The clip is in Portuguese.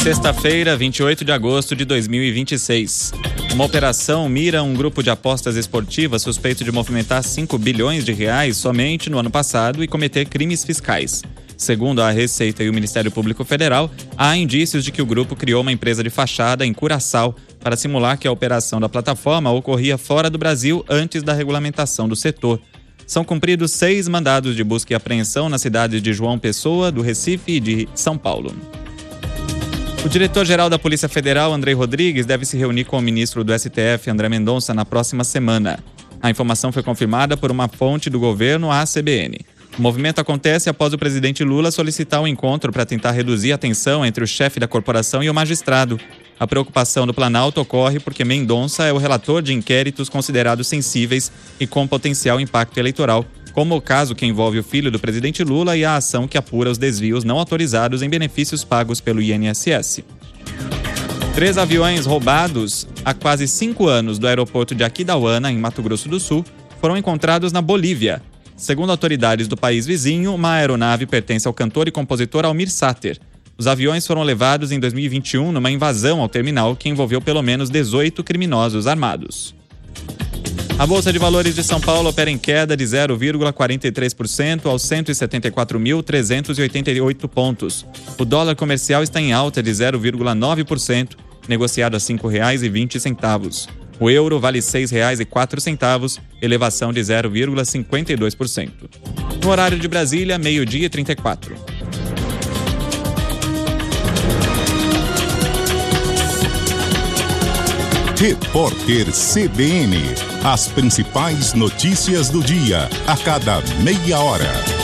Sexta-feira, 28 de agosto de 2026. Uma operação mira um grupo de apostas esportivas suspeito de movimentar 5 bilhões de reais somente no ano passado e cometer crimes fiscais. Segundo a Receita e o Ministério Público Federal, há indícios de que o grupo criou uma empresa de fachada em Curaçao para simular que a operação da plataforma ocorria fora do Brasil antes da regulamentação do setor. São cumpridos 6 mandados de busca e apreensão nas cidades de João Pessoa, do Recife e de São Paulo. O diretor-geral da Polícia Federal, Andrei Rodrigues, deve se reunir com o ministro do STF, André Mendonça, na próxima semana. A informação foi confirmada por uma fonte do governo à CBN. O movimento acontece após o presidente Lula solicitar um encontro para tentar reduzir a tensão entre o chefe da corporação e o magistrado. A preocupação do Planalto ocorre porque Mendonça é o relator de inquéritos considerados sensíveis e com potencial impacto eleitoral, como o caso que envolve o filho do presidente Lula e a ação que apura os desvios não autorizados em benefícios pagos pelo INSS. 3 aviões roubados há quase 5 anos do aeroporto de Aquidauana, em Mato Grosso do Sul, foram encontrados na Bolívia. Segundo autoridades do país vizinho, uma aeronave pertence ao cantor e compositor Almir Sater. Os aviões foram levados em 2021 numa invasão ao terminal que envolveu pelo menos 18 criminosos armados. A Bolsa de Valores de São Paulo opera em queda de 0,43% aos 174.388 pontos. O dólar comercial está em alta de 0,9%, negociado a R$ 5,20. O euro vale R$ 6,04, elevação de 0,52%. No horário de Brasília, 12h34. Repórter CBN. As principais notícias do dia, a cada meia hora.